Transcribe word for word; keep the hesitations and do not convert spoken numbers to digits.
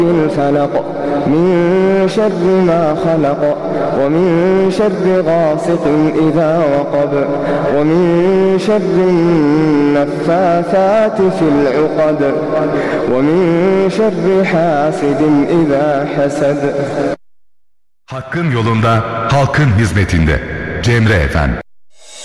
الفلق من شر ما خلق ومن شر غاسق إذا وقب ومن شر النفاثات في العقد ومن شر حاسد إذا حسد. Hakkın yolunda, halkın hizmetinde. Cemre Efendi.